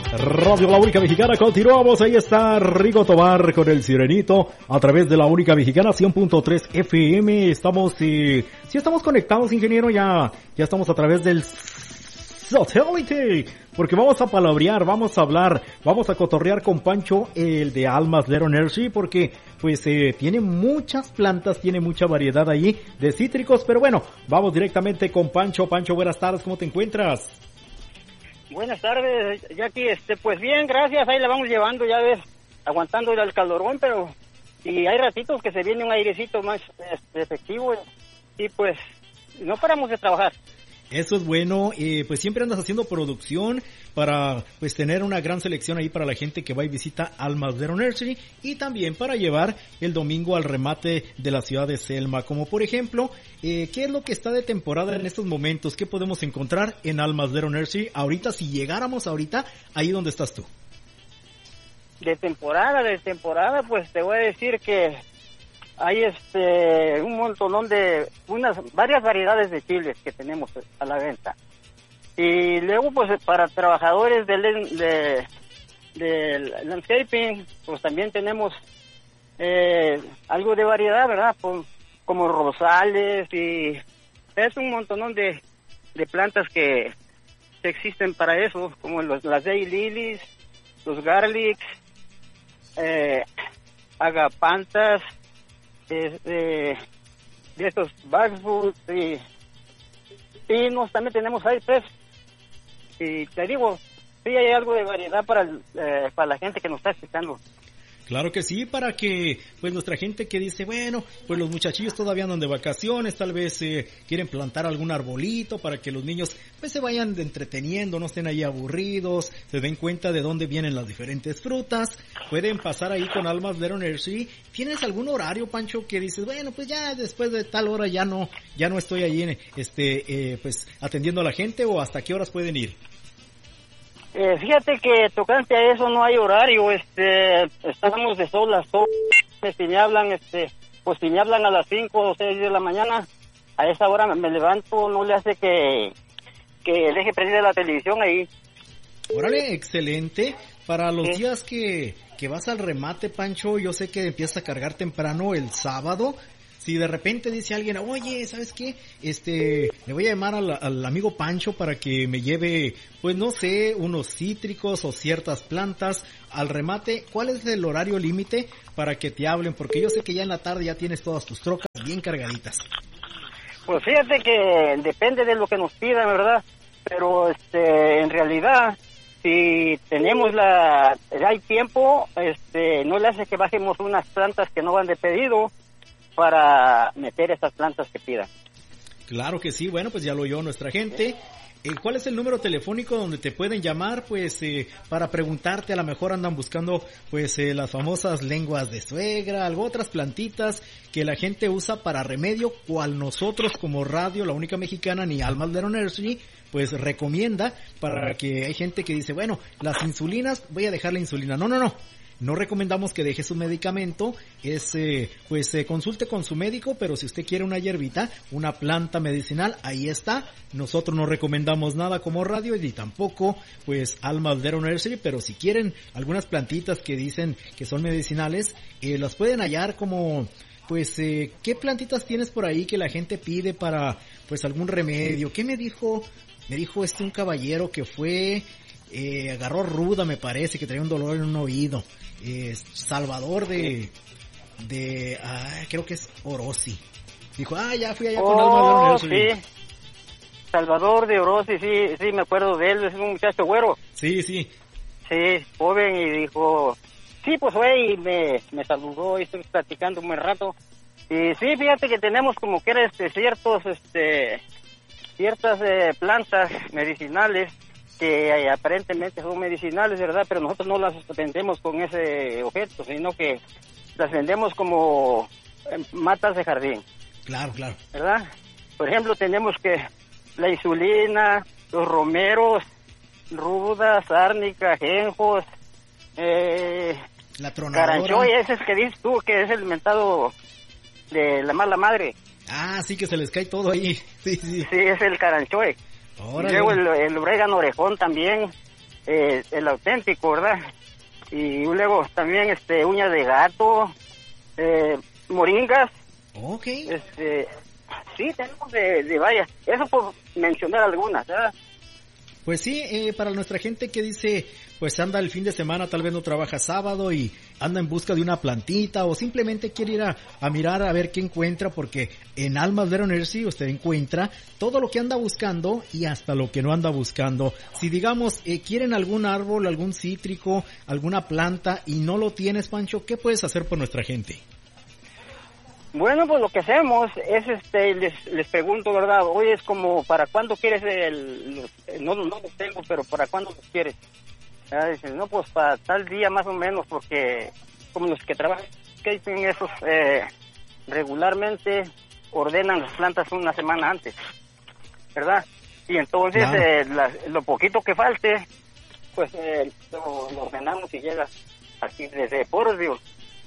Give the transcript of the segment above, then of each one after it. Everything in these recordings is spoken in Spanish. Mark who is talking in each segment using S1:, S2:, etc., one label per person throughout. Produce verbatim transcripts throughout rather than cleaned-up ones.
S1: Radio La Única Mexicana, continuamos, ahí está Rigo Tobar con el Sirenito a través de La Única Mexicana cien punto tres F M. Estamos, eh, sí estamos conectados, ingeniero, ya, ya estamos a través del satélite, porque vamos a palabrear, vamos a hablar, vamos a cotorrear con Pancho, el de Alma Zero Energy, porque pues eh, tiene muchas plantas, tiene mucha variedad ahí de cítricos, pero bueno, vamos directamente con Pancho. Pancho, buenas tardes, ¿cómo te encuentras?
S2: Buenas tardes, Jackie, este, pues bien, gracias, ahí la vamos llevando, ya ves, aguantando el calorón, pero, y hay ratitos que se viene un airecito más este, efectivo, y pues, no paramos de trabajar.
S1: Eso es bueno, eh, pues siempre andas haciendo producción para pues tener una gran selección ahí para la gente que va y visita Alma Zero Nursery, y también para llevar el domingo al remate de la ciudad de Selma, como por ejemplo, eh, ¿qué es lo que está de temporada en estos momentos? ¿Qué podemos encontrar en Alma Zero Nursery ahorita, si llegáramos ahorita, ahí donde estás tú?
S2: De temporada, de temporada, pues te voy a decir que hay este un montón de, unas varias variedades de chiles que tenemos a la venta. Y luego pues para trabajadores del de, de landscaping, pues también tenemos eh, algo de variedad, ¿verdad? Pues, como rosales, y es un montón de, de plantas que existen para eso, como los, las daylilies, los garlics, eh, agapantas, De, de, de estos bagswood y pinos, también tenemos cypress, y te digo, sí hay algo de variedad para el, eh, para la gente que nos está escuchando.
S1: Claro que sí, para que pues nuestra gente que dice, bueno, pues los muchachillos todavía andan de vacaciones, tal vez eh, quieren plantar algún arbolito para que los niños pues se vayan entreteniendo, no estén ahí aburridos, se den cuenta de dónde vienen las diferentes frutas, pueden pasar ahí con Alma Zero Nursery. ¿Tienes algún horario, Pancho, que dices, bueno, pues ya después de tal hora ya no, ya no estoy ahí este, eh, pues atendiendo a la gente, o hasta qué horas pueden ir?
S2: Eh, fíjate que tocante a eso no hay horario, este, estamos de sol a sol, si me hablan, este, pues si me hablan a las cinco o seis de la mañana, a esa hora me levanto, no le hace que, que deje prendida la televisión ahí.
S1: Órale, excelente. Para los
S2: Sí.
S1: días que, que vas al remate, Pancho, yo sé que empiezas a cargar temprano el sábado. Si de repente dice alguien, oye, ¿sabes qué? Este, le voy a llamar al, al amigo Pancho para que me lleve, pues no sé, unos cítricos o ciertas plantas al remate. ¿Cuál es el horario límite para que te hablen? Porque yo sé que ya en la tarde ya tienes todas tus trocas bien cargaditas.
S2: Pues fíjate que depende de lo que nos pidan, ¿verdad? Pero este, en realidad, si tenemos la, hay tiempo, este, no le hace que bajemos unas plantas que no van de pedido para meter esas plantas que pidan.
S1: Claro que sí, bueno, pues ya lo oyó nuestra gente. Eh, ¿Cuál es el número telefónico donde te pueden llamar? Pues eh, para preguntarte, a lo mejor andan buscando pues eh, las famosas lenguas de suegra, algo otras plantitas que la gente usa para remedio, cual nosotros como radio, La Única Mexicana, ni Alma Zero Nursery, pues recomienda, para que hay gente que dice, bueno, las insulinas, voy a dejar la insulina. No, no, no. No recomendamos que deje su medicamento, es, eh, pues eh, consulte con su médico, pero si usted quiere una hierbita, una planta medicinal, ahí está. Nosotros no recomendamos nada como radio, y tampoco, pues, Alma Zero Nursery, pero si quieren algunas plantitas que dicen que son medicinales, eh, las pueden hallar como, pues, eh, ¿qué plantitas tienes por ahí que la gente pide para, pues, algún remedio? ¿Qué me dijo? Me dijo este un caballero que fue, eh, agarró ruda, me parece, que traía un dolor en un oído. Eh, Salvador de, de, ah, creo que es Orosi. Dijo, ah, ya fui allá con
S2: Oh,
S1: Alma Zero Nursery.
S2: sí. Salvador de Orosi, sí, sí, me acuerdo de él, es un muchacho güero.
S1: Sí, sí.
S2: Sí, joven, y dijo, sí, pues fue y me, me saludó y estoy platicando un buen rato. Y sí, fíjate que tenemos como que era este, ciertos, este, ciertas eh, plantas medicinales que eh, aparentemente son medicinales, ¿verdad? Pero nosotros no las vendemos con ese objeto, sino que las vendemos como eh, matas de jardín.
S1: Claro, claro.
S2: ¿Verdad? Por ejemplo, tenemos que la insulina, los romeros, rudas, árnica, ajenjos, eh,
S1: la tronadora.
S2: caranchoy, ese es que dices tú, que es el mentado de la mala madre.
S1: Ah, sí, que se les cae todo ahí. Sí, sí.
S2: Sí, es el caranchoy. Y luego el, el orégano orejón también, eh, el auténtico, ¿verdad? Y luego también este uñas de gato, eh, moringas.
S1: Okay.
S2: Este, sí, tenemos de, de varias. Eso por mencionar algunas, ¿verdad?
S1: Pues sí, eh, para nuestra gente que dice, pues anda el fin de semana, tal vez no trabaja sábado y anda en busca de una plantita o simplemente quiere ir a, a mirar a ver qué encuentra, porque en Almas Vero Nursery usted encuentra todo lo que anda buscando y hasta lo que no anda buscando. Si digamos, eh, quieren algún árbol, algún cítrico, alguna planta y no lo tienes, Pancho, ¿qué puedes hacer por nuestra gente?
S2: Bueno, pues lo que hacemos es, este, les, les pregunto, ¿verdad? Oye, es como, ¿para cuándo quieres el, los, no, no los tengo, pero ¿para cuándo los quieres? Ah, dicen, no, pues para tal día más o menos, porque como los que trabajan, que tienen esos, eh, regularmente ordenan las plantas una semana antes, ¿verdad? Y entonces, claro. eh, la, lo poquito que falte, pues eh, lo, lo ordenamos y llega aquí desde Poros, digo.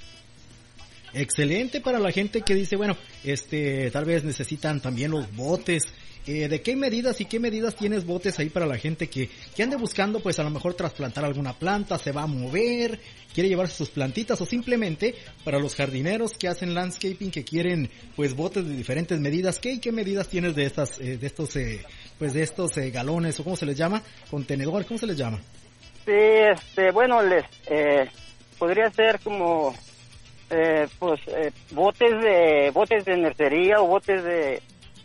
S1: Excelente para la gente que dice, bueno, este, tal vez necesitan también los botes. Eh, ¿de qué medidas y qué medidas tienes botes ahí para la gente que, que ande buscando, pues a lo mejor trasplantar alguna planta, se va a mover, quiere llevarse sus plantitas, o simplemente para los jardineros que hacen landscaping, que quieren, pues, botes de diferentes medidas? ¿Qué y qué medidas tienes de estas, eh, de estos, eh, pues, de estos eh, galones, o cómo se les llama? Contenedores, ¿cómo se les llama?
S2: Sí, este, bueno, les, eh, podría ser como... Eh, pues eh, botes de botes de nercería o botes de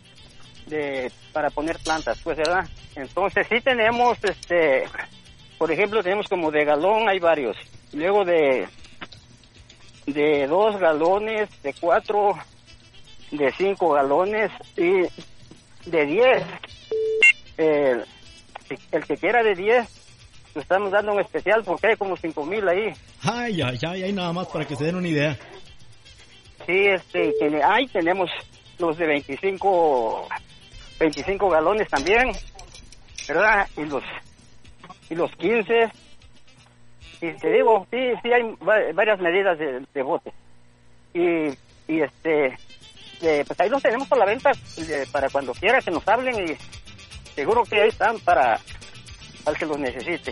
S2: de para poner plantas, pues, ¿verdad? Entonces sí tenemos, este, por ejemplo, tenemos como de galón, hay varios, luego de de dos galones, de cuatro, de cinco galones y de diez. Eh, el que quiera de diez, lo estamos dando un especial porque hay como cinco mil ahí.
S1: Ay, ay, ay, ay, nada más para que se den una idea.
S2: Sí, este, tiene, ay, tenemos los de veinticinco, veinticinco galones también, ¿verdad? Y los, y los quince. Y te digo, sí, sí hay varias medidas de, de bote. Y, y este, de, pues ahí los tenemos por la venta, de, para cuando quiera que nos hablen, y seguro que ahí están para al que los necesite.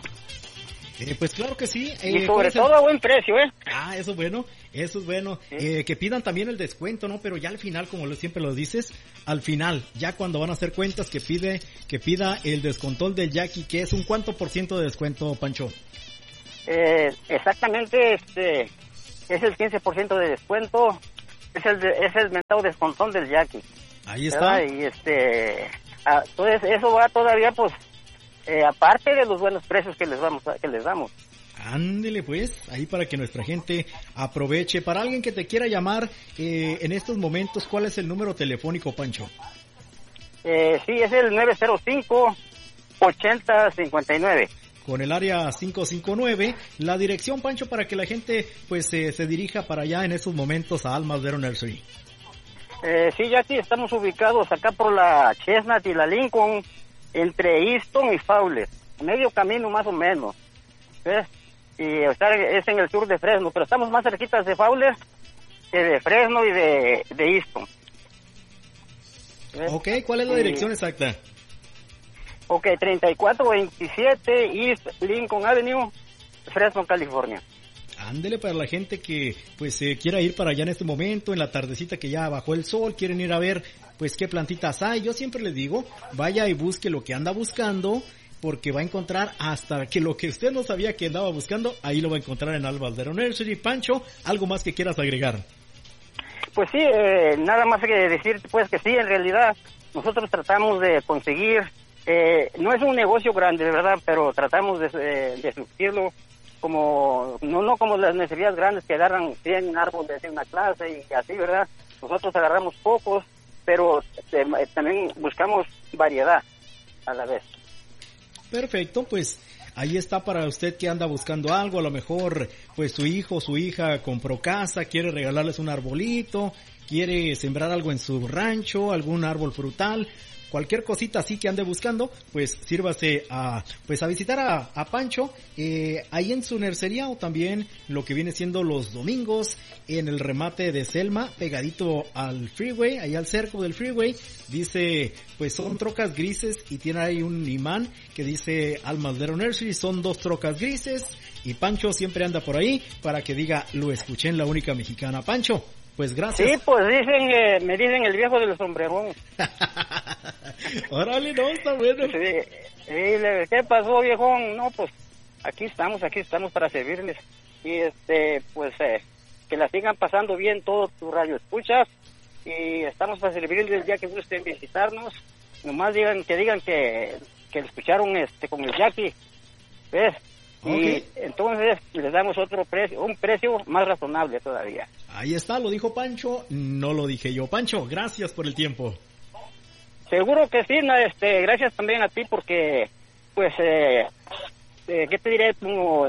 S1: Eh, pues claro que sí. Eh,
S2: y sobre todo a buen precio, ¿eh?
S1: Ah, eso es bueno, eso es bueno. ¿Sí? Eh, que pidan también el descuento, ¿no? Pero ya al final, como lo, siempre lo dices, al final, ya cuando van a hacer cuentas, que pide, que pida el descontol del Jackie, que es un cuánto por ciento de descuento, Pancho.
S2: Eh, exactamente, este, es el quince por ciento de descuento, es el, de, es el mentado descontón del Jackie.
S1: Ahí está.
S2: ¿Verdad? Y este, a, entonces eso va todavía, pues, Eh, aparte de los buenos precios que les vamos a, que les damos.
S1: Ándele pues, ahí para que nuestra gente aproveche. Para alguien que te quiera llamar eh, en estos momentos, ¿cuál es el número telefónico, Pancho?
S2: Eh, sí, es el nueve cero cinco, ochenta cincuenta y nueve.
S1: Con el área cinco cinco nueve, la dirección, Pancho, para que la gente pues eh, se dirija para allá en estos momentos a Almas Vero Nursery.
S2: Eh, sí, ya aquí estamos ubicados acá por la Chestnut y la Lincoln, entre Easton y Fowler, medio camino más o menos, ¿ves? Y estar es en el sur de Fresno, pero estamos más cerquitas de Fowler que de Fresno y de, de Easton.
S1: ¿Ves? Ok, ¿cuál es la dirección y, exacta?
S2: Ok, treinta y cuatro veintisiete East Lincoln Avenue, Fresno, California.
S1: Ándele para la gente que pues eh, quiera ir para allá en este momento, en la tardecita que ya bajó el sol, quieren ir a ver pues qué plantitas hay. Yo siempre les digo, vaya y busque lo que anda buscando, porque va a encontrar hasta que lo que usted no sabía que andaba buscando, ahí lo va a encontrar en Almas Vero Nursery. Pancho, ¿algo más que quieras agregar?
S2: Pues sí, eh, nada más que decir pues que sí, en realidad nosotros tratamos de conseguir, eh, no es un negocio grande, de verdad, pero tratamos de, de, de surtirlo como, no, no como las necesidades grandes que agarran cien árboles de una clase y así, ¿verdad? Nosotros agarramos pocos, pero eh, también buscamos variedad a la vez.
S1: Perfecto, pues ahí está para usted que anda buscando algo. A lo mejor pues su hijo o su hija compró casa, quiere regalarles un arbolito, quiere sembrar algo en su rancho, algún árbol frutal. cualquier cosita así que ande buscando, pues sírvase a, pues a visitar a, a Pancho, eh, ahí en su nercería, o también lo que viene siendo los domingos, en el remate de Selma, pegadito al freeway, ahí al cerco del freeway. Dice, pues son trocas grises y tiene ahí un imán que dice Almaldero Nursery, son dos trocas grises, y Pancho siempre anda por ahí para que diga, lo escuché en La Única Mexicana. Pancho, pues gracias.
S2: Sí, pues dicen, eh, me dicen el viejo del sombrerón.
S1: Órale, no, está bueno.
S2: Sí, sí, le- ¿qué pasó, viejón? No, pues aquí estamos, aquí estamos para servirles. Y este, pues eh, que la sigan pasando bien todo tu radio escuchas, y estamos para servirles el día que gusten visitarnos. Nomás digan, que digan que, que lo escucharon este con el Jackie, ¿ves?
S1: Ok.
S2: Y entonces les damos otro precio, un precio más razonable todavía.
S1: Ahí está, lo dijo Pancho, no lo dije yo. Pancho, gracias por el tiempo.
S2: Seguro que sí, no, este, gracias también a ti porque, pues, eh, eh, ¿qué te diré? Como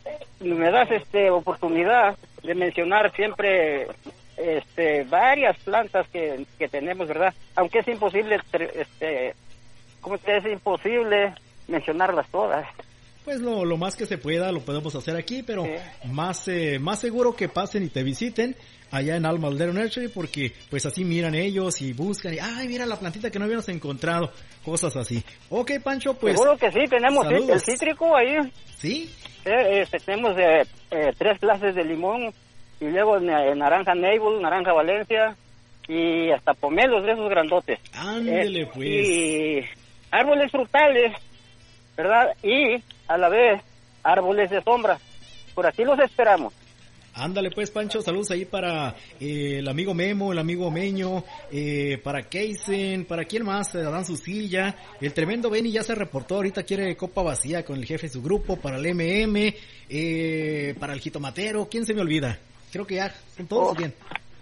S2: me das este oportunidad de mencionar siempre este varias plantas que, que tenemos, ¿verdad? Aunque es imposible, tre- este, ¿cómo te es imposible mencionarlas todas?
S1: Pues lo, lo más que se pueda lo podemos hacer aquí, pero
S2: Sí.
S1: más eh, más seguro que pasen y te visiten allá en Almaldero Nursery, porque pues así miran ellos y buscan y ay, mira la plantita que no habíamos encontrado, cosas así. Ok, Pancho, pues
S2: Seguro que sí, tenemos sí,
S1: saludos.
S2: el cítrico ahí,
S1: sí,
S2: eh, este, tenemos eh, eh, tres clases de limón, y luego eh, naranja Navel, naranja Valencia, y hasta pomelos de esos grandotes.
S1: ándele
S2: Eh,
S1: pues.
S2: Y árboles frutales, ¿verdad? Y a la vez árboles de sombra. Por aquí los esperamos.
S1: Ándale pues, Pancho, saludos ahí para eh, el amigo Memo, el amigo Meño, eh, para Keisen, para quién más, eh, Adán Susilla, el tremendo Benny ya se reportó, ahorita quiere copa vacía con el jefe de su grupo, para el M M, eh, para el Jitomatero, ¿quién se me olvida? Creo que ya, son todos
S2: Oh.
S1: bien.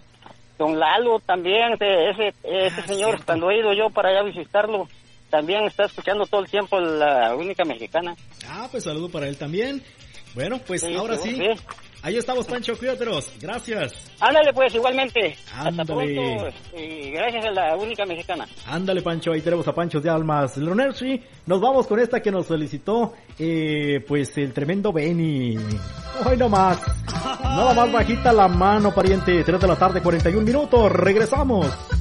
S2: Don Lalo también, ese, ese, ese
S1: Ah,
S2: señor,
S1: cierto.
S2: cuando he ido yo para allá a visitarlo, también está escuchando todo el tiempo La Única Mexicana.
S1: Ah, pues saludo para él también. Bueno, pues
S2: Sí,
S1: ahora
S2: sí,
S1: sí,
S2: sí.
S1: ahí estamos, Pancho, cuídateros, gracias.
S2: Ándale pues, igualmente.
S1: Ándale.
S2: Hasta pronto, y gracias a La Única Mexicana.
S1: Ándale, Pancho, ahí tenemos a Pancho de Almas Nursery. Nos vamos con esta que nos solicitó, eh, pues el tremendo Benny. Hoy nomás, nada más bajita la mano, pariente. tres de la tarde, cuarenta y un minutos, regresamos.